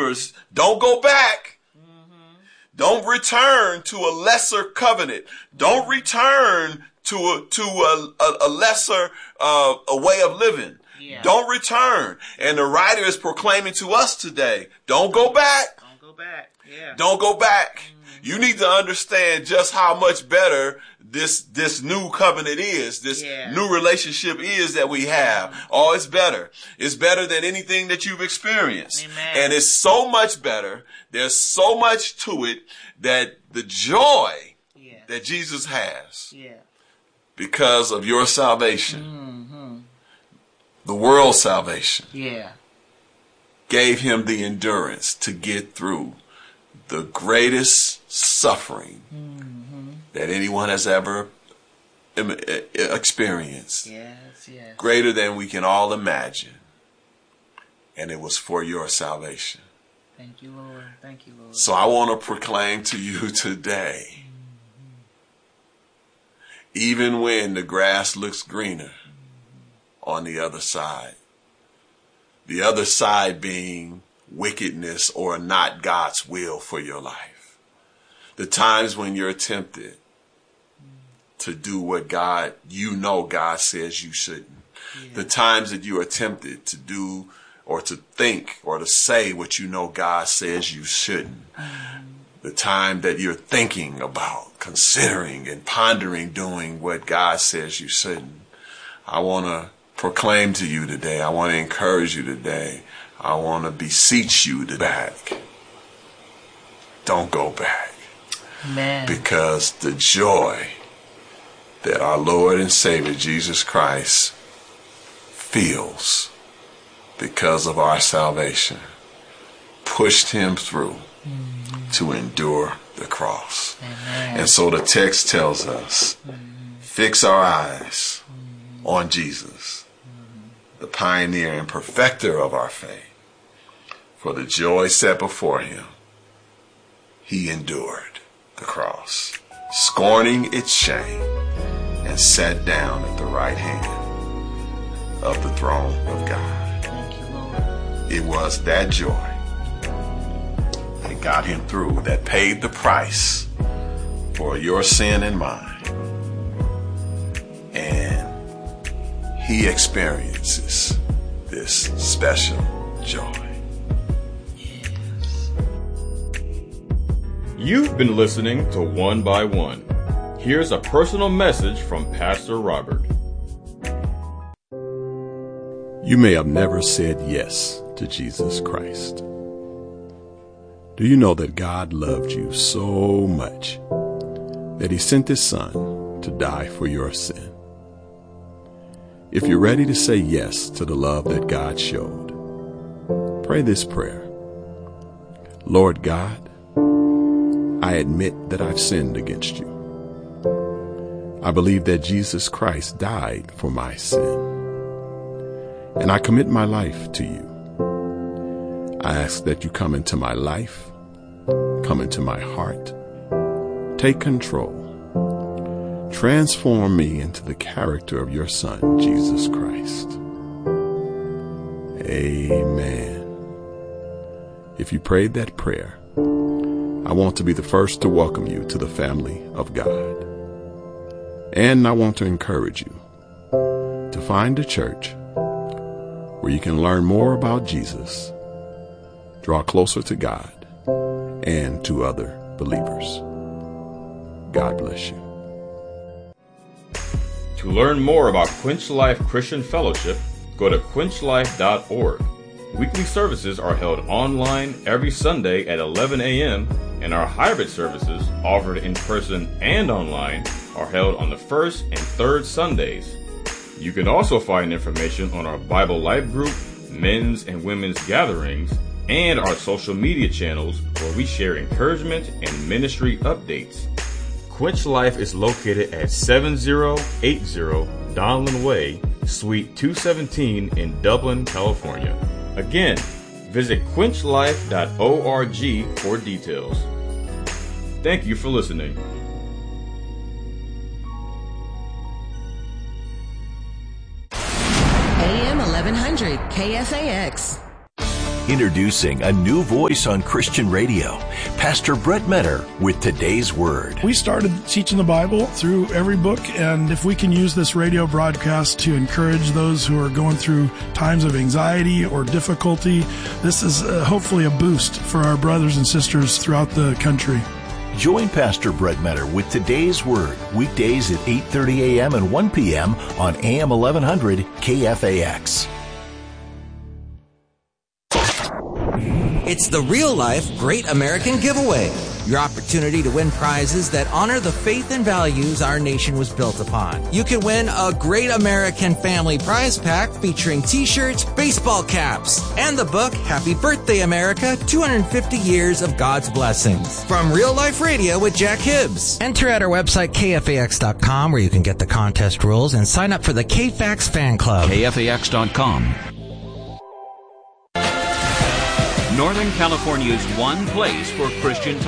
believers, don't go back. Don't return to a lesser covenant. Don't return to a lesser a way of living. Yeah. Don't return. And the writer is proclaiming to us today, don't go back. Don't go back. Yeah. Don't go back. You need to understand just how much better this new covenant is, this new relationship is that we have. Oh, it's better. It's better than anything that you've experienced. Amen. And it's so much better. There's so much to it that the joy that Jesus has because of your salvation, the world's salvation, gave him the endurance to get through the greatest suffering that anyone has ever experienced. Greater than we can all imagine. And it was for your salvation. Thank you, Lord. Thank you, Lord. So I want to proclaim to you today, even when the grass looks greener on the other side being wickedness or not God's will for your life. The times when you're tempted to do what God says you shouldn't. The times that you are tempted to do or to think or to say what you know God says you shouldn't. The time that you're thinking about, considering and pondering doing what God says you shouldn't. I want to proclaim to you today, I want to encourage you today, I want to beseech you to back. Don't go back. Amen. Because the joy that our Lord and Savior Jesus Christ feels because of our salvation pushed him through to endure the cross. Amen. And so the text tells us, fix our eyes on Jesus, the pioneer and perfecter of our faith. For the joy set before him, he endured the cross, scorning its shame, and sat down at the right hand of the throne of God. Thank you, Lord. It was that joy that got him through, that paid the price for your sin and mine. And he experiences this special joy. You've been listening to One by One. Here's a personal message from Pastor Robert. You may have never said yes to Jesus Christ. Do you know that God loved you so much that he sent his son to die for your sin? If you're ready to say yes to the love that God showed, pray this prayer. Lord God, I admit that I've sinned against you. I believe that Jesus Christ died for my sin. And I commit my life to you. I ask that you come into my life, come into my heart, take control, transform me into the character of your Son, Jesus Christ. Amen. If you prayed that prayer, I want to be the first to welcome you to the family of God. And I want to encourage you to find a church where you can learn more about Jesus, draw closer to God, and to other believers. God bless you. To learn more about Quench Life Christian Fellowship, go to quenchlife.org. Weekly services are held online every Sunday at 11 a.m., and our hybrid services, offered in person and online, are held on the first and third Sundays. You can also find information on our Bible Life group, men's and women's gatherings, and our social media channels where we share encouragement and ministry updates. Quench Life is located at 7080 Donlin Way, Suite 217 in Dublin, California. Again, visit quenchlife.org for details. Thank you for listening. AM 1100 KFAX. Introducing a new voice on Christian radio, Pastor Brett Metter with Today's Word. We started teaching the Bible through every book, and if we can use this radio broadcast to encourage those who are going through times of anxiety or difficulty, this is hopefully a boost for our brothers and sisters throughout the country. Join Pastor Brett Metter with Today's Word, weekdays at 8:30 a.m. and 1 p.m. on AM 1100 KFAX. It's the Real Life Great American Giveaway, your opportunity to win prizes that honor the faith and values our nation was built upon. You can win a Great American Family Prize Pack featuring t-shirts, baseball caps, and the book Happy Birthday America, 250 Years of God's Blessings from Real Life Radio with Jack Hibbs. Enter at our website KFAX.com, where you can get the contest rules and sign up for the KFAX fan club. KFAX.com. Northern California's one place for Christian talk.